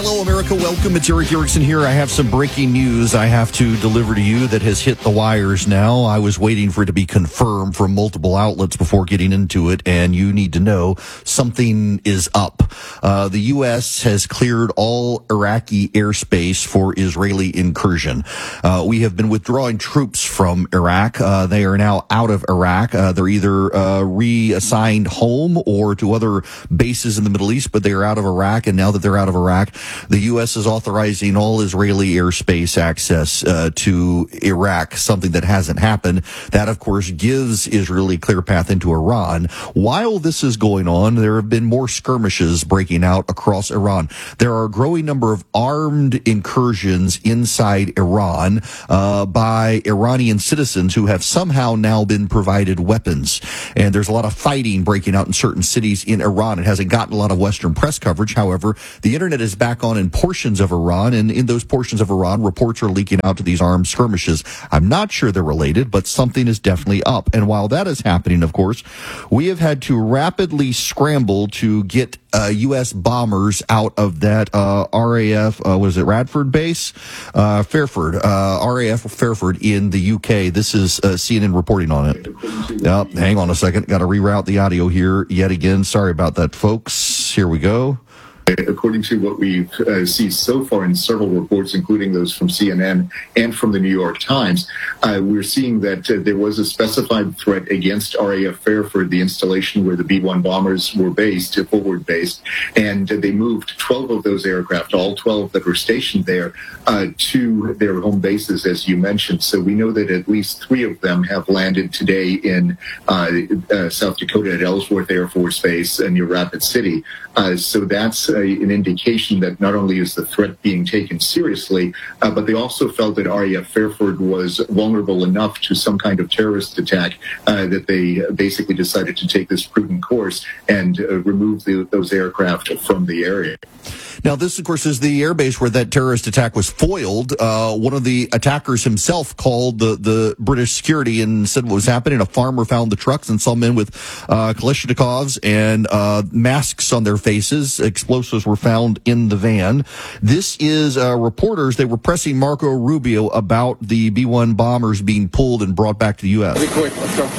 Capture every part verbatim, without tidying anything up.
Hello, America. Welcome. It's Eric Erickson here. I have some breaking news I have to deliver to you that has hit the wires now. I was waiting for it to be confirmed from multiple outlets before getting into it, and you need to know something is up. Uh, the U S has cleared all Iraqi airspace for Israeli incursion. Uh, we have been withdrawing troops from Iraq. Uh, they are now out of Iraq. Uh, they're either uh, reassigned home or to other bases in the Middle East, but they are out of Iraq, and now that they're out of Iraq, the U S is authorizing all Israeli airspace access uh, to Iraq, something that hasn't happened. That, of course, gives Israel a clear path into Iran. While this is going on, there have been more skirmishes breaking out across Iran. There are a growing number of armed incursions inside Iran uh, by Iranian citizens who have somehow now been provided weapons. And there's a lot of fighting breaking out in certain cities in Iran. It hasn't gotten a lot of Western press coverage. However, the internet is back on in portions of Iran, and in those portions of Iran, reports are leaking out to these armed skirmishes. I'm not sure they're related, but something is definitely up. And while that is happening, of course, we have had to rapidly scramble to get uh, U S bombers out of that uh, R A F, uh, was it Radford base? Uh, Fairford, uh, R A F Fairford in the U K. This is uh, C N N reporting on it. Uh, hang on a second. Got to reroute the audio here yet again. Sorry about that, folks. Here we go. According to what we uh, see so far in several reports, including those from C N N and from the New York Times, uh, we're seeing that uh, there was a specified threat against R A F Fairford, the installation where the B one bombers were based, forward based, and uh, they moved twelve of those aircraft, all twelve that were stationed there, uh, to their home bases, as you mentioned. So we know that at least three of them have landed today in uh, uh, South Dakota at Ellsworth Air Force Base uh, near Rapid City. Uh, so that's uh, an indication that not only is the threat being taken seriously, uh, but they also felt that R A F Fairford was vulnerable enough to some kind of terrorist attack uh, that they basically decided to take this prudent course and uh, remove the, those aircraft from the area. Now, this, of course, is the airbase where that terrorist attack was foiled. Uh, one of the attackers himself called the, the British security and said what was happening. A farmer found the trucks and some men with uh, Kalashnikovs and uh, masks on their faces. Explosives were found in the van. This is uh, reporters. They were pressing Marco Rubio about the B one bombers being pulled and brought back to the U S. Be quick. Let's go.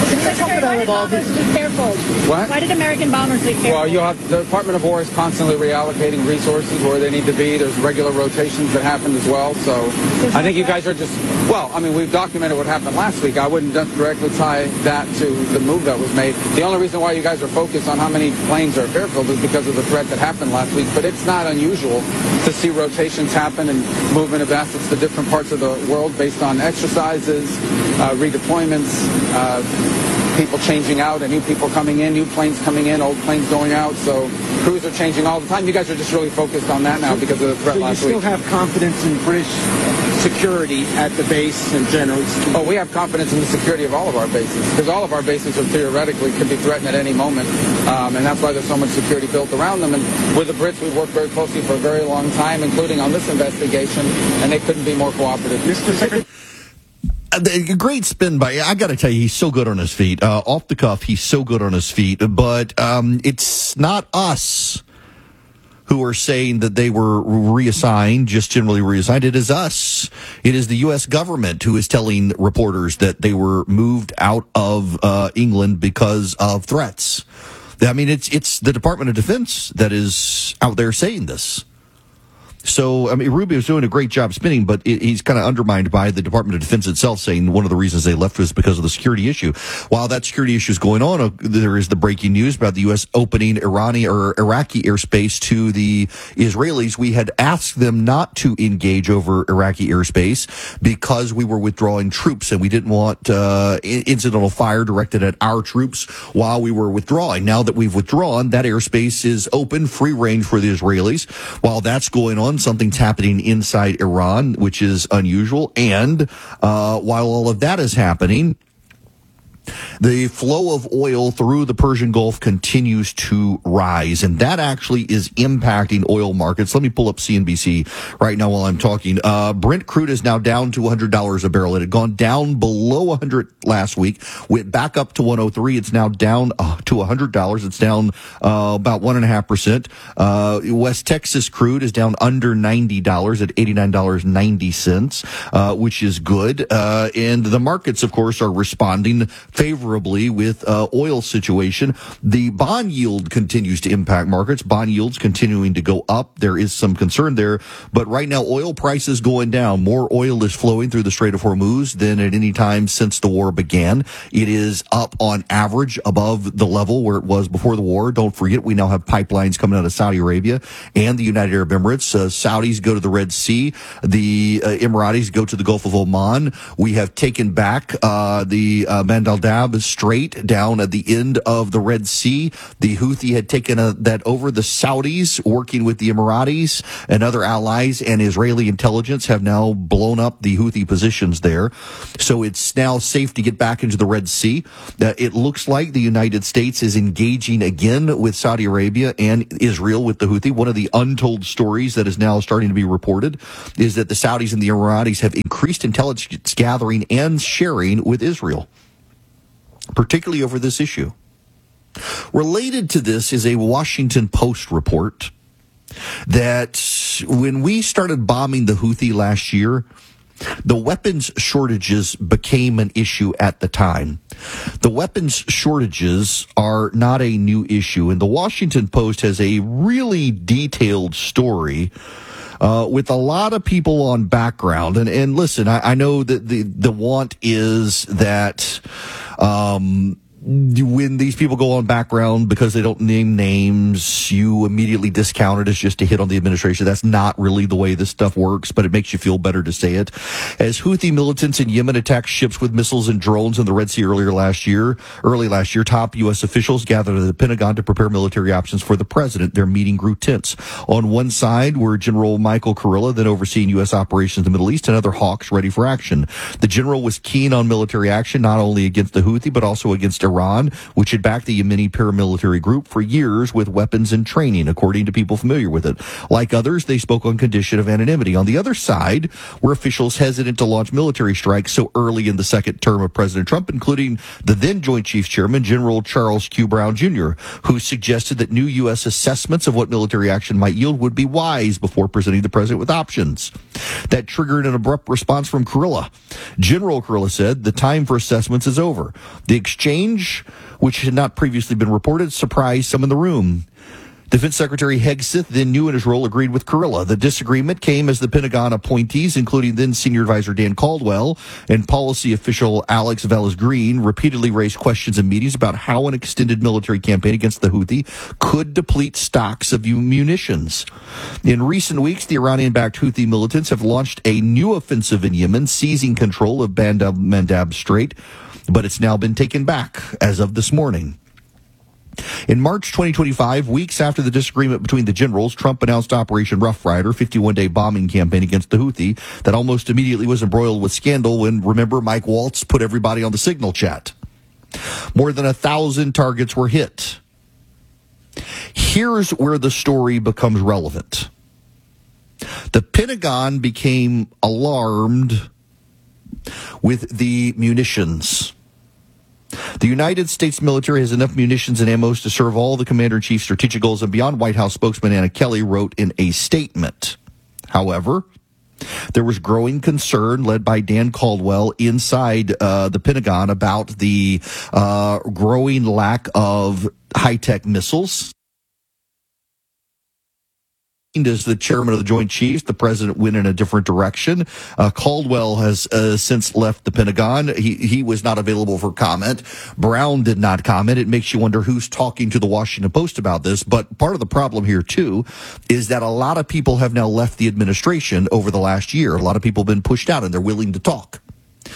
Why did bombers leave Fairfield? What? Why did American bombers leave Fairfield? Well, you have the Department of War is constantly reallocating resources where they need to be. There's regular rotations that happen as well. So I think you guys are just, well, I mean, we've documented what happened last week. I wouldn't directly tie that to the move that was made. The only reason why you guys are focused on how many planes are at Fairfield is because of the threat that happened last week. But it's not unusual to see rotations happen and movement of assets to different parts of the world based on exercises, uh, redeployments, uh, people changing out and new people coming in, new planes coming in, old planes going out. So crews are changing all the time. You guys are just really focused on that now because of the threat so last week. You still have confidence in British security at the base and generally speaking? Oh, we have confidence in the security of all of our bases because all of our bases are theoretically could be threatened at any moment. Um, and that's why there's so much security built around them. And with the Brits, we've worked very closely for a very long time, including on this investigation, and they couldn't be more cooperative. Mister Secretary. A great spin by, I got to tell you, he's so good on his feet. Uh, off the cuff, he's so good on his feet. But um, it's not us who are saying that they were reassigned, just generally reassigned. It is us. It is the U S government who is telling reporters that they were moved out of uh, England because of threats. I mean, it's it's the Department of Defense that is out there saying this. So, I mean, Rubio's doing a great job spinning, but it, he's kind of undermined by the Department of Defense itself, saying one of the reasons they left was because of the security issue. While that security issue is going on, uh, there is the breaking news about the U S opening Irani or Iraqi airspace to the Israelis. We had asked them not to engage over Iraqi airspace because we were withdrawing troops, and we didn't want uh, incidental fire directed at our troops while we were withdrawing. Now that we've withdrawn, that airspace is open, free range for the Israelis. While that's going on, something's happening inside Iran, which is unusual. And uh, while all of that is happening, The flow of oil through the Persian Gulf continues to rise, and that actually is impacting oil markets. Let me pull up C N B C right now while I'm talking. Uh, Brent crude is now down to one hundred dollars a barrel. It had gone down below one hundred last week, went back up to one oh three. It's now down uh, to one hundred dollars. It's down uh, about one point five percent. Uh, West Texas crude is down under ninety dollars at eighty-nine dollars and ninety cents, uh, which is good. Uh, and the markets, of course, are responding favorably with uh, oil situation. The bond yield continues to impact markets. Bond yields continuing to go up. There is some concern there, but right now oil prices going down. More oil is flowing through the Strait of Hormuz than at any time since the war began. It is up on average above the level where it was before the war. Don't forget, we now have pipelines coming out of Saudi Arabia and the United Arab Emirates. Uh, Saudis go to the Red Sea. The uh, Emiratis go to the Gulf of Oman. We have taken back uh, the uh, Mandal Dab Strait down at the end of the Red Sea. The Houthi had taken a, that over. The Saudis, working with the Emiratis and other allies and Israeli intelligence, have now blown up the Houthi positions there. So it's now safe to get back into the Red Sea. Uh, it looks like the United States is engaging again with Saudi Arabia and Israel with the Houthi. One of the untold stories that is now starting to be reported is that the Saudis and the Emiratis have increased intelligence gathering and sharing with Israel, particularly over this issue. Related to this is a Washington Post report that when we started bombing the Houthi last year, the weapons shortages became an issue at the time. The weapons shortages are not a new issue, and the Washington Post has a really detailed story Uh, with a lot of people on background. And, and listen, I, I know that the, the want is that, um, when these people go on background because they don't name names, you immediately discount it as just a hit on the administration. That's not really the way this stuff works, but it makes you feel better to say it. As Houthi militants in Yemen attacked ships with missiles and drones in the Red Sea earlier last year, early last year, top U S officials gathered at the Pentagon to prepare military options for the president. Their meeting grew tense. On one side were General Michael Kurilla, then overseeing U S operations in the Middle East, and other hawks ready for action. The general was keen on military action, not only against the Houthi, but also against Iran. Iran, which had backed the Yemeni paramilitary group for years with weapons and training, according to people familiar with it. Like others, they spoke on condition of anonymity. On the other side were officials hesitant to launch military strikes so early in the second term of President Trump, including the then Joint Chiefs Chairman, General Charles Q. Brown Junior, who suggested that new U S assessments of what military action might yield would be wise before presenting the president with options. That triggered an abrupt response from Kurilla. General Kurilla said the time for assessments is over. The exchange, which had not previously been reported, surprised some in the room. Defense Secretary Hegseth, then new in his role, agreed with Kurilla. The disagreement came as the Pentagon appointees, including then Senior Advisor Dan Caldwell and policy official Alex Valles-Green, repeatedly raised questions in meetings about how an extended military campaign against the Houthi could deplete stocks of munitions. In recent weeks, the Iranian-backed Houthi militants have launched a new offensive in Yemen, seizing control of Bab el Mandab Strait, but it's now been taken back as of this morning. In March twenty twenty-five, weeks after the disagreement between the generals, Trump announced Operation Rough Rider, fifty-one-day bombing campaign against the Houthi that almost immediately was embroiled with scandal when, remember, Mike Waltz put everybody on the signal chat. More than a thousand targets were hit. Here's where the story becomes relevant. The Pentagon became alarmed with the munitions. The United States military has enough munitions and ammo to serve all the commander-in-chief's strategic goals and beyond, White House spokesman Anna Kelly wrote in a statement. However, there was growing concern led by Dan Caldwell inside uh, the Pentagon about the uh, growing lack of high-tech missiles. As the chairman of the Joint Chiefs, the president went in a different direction. Uh, Caldwell has uh, since left the Pentagon. He he was not available for comment. Brown did not comment. It makes you wonder who's talking to the Washington Post about this. But part of the problem here, too, is that a lot of people have now left the administration over the last year. A lot of people have been pushed out, and they're willing to talk.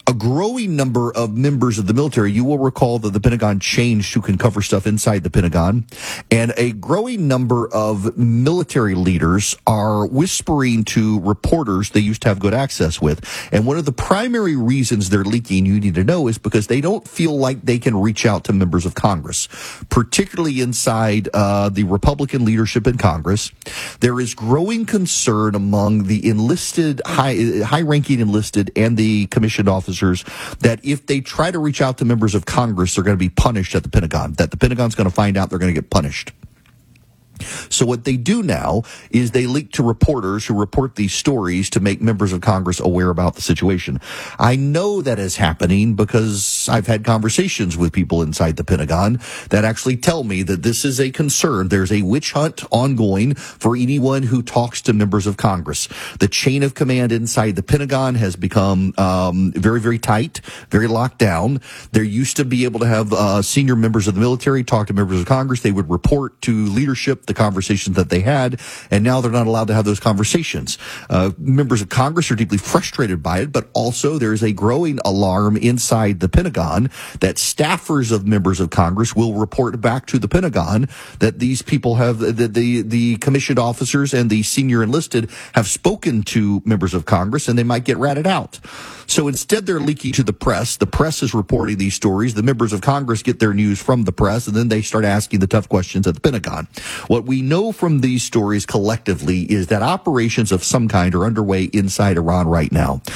a growing number of members of the military, you will recall that the Pentagon changed who can cover stuff inside the Pentagon, and a growing number of military leaders are whispering to reporters they used to have good access with. And one of the primary reasons they're leaking, you need to know, is because they don't feel like they can reach out to members of Congress, particularly inside uh, the Republican leadership in Congress. There is growing concern among the enlisted, high, high-ranking enlisted and the commissioned officers that if they try to reach out to members of Congress, they're going to be punished at the Pentagon, that the Pentagon's going to find out they're going to get punished. So what they do now is they leak to reporters who report these stories to make members of Congress aware about the situation. I know that is happening because I've had conversations with people inside the Pentagon that actually tell me that this is a concern. There's a witch hunt ongoing for anyone who talks to members of Congress. The chain of command inside the Pentagon has become um, very, very tight, very locked down. There used to be able to have uh, senior members of the military talk to members of Congress. They would report to leadership the conversations that they had, and now they're not allowed to have those conversations. Uh, members of Congress are deeply frustrated by it, but also there's a growing alarm inside the Pentagon that staffers of members of Congress will report back to the Pentagon that these people have, the, the, the commissioned officers and the senior enlisted have spoken to members of Congress, and they might get ratted out. So instead, they're leaking to the press. The press is reporting these stories. The members of Congress get their news from the press, and then they start asking the tough questions at the Pentagon. What we know from these stories collectively is that operations of some kind are underway inside Iran right now.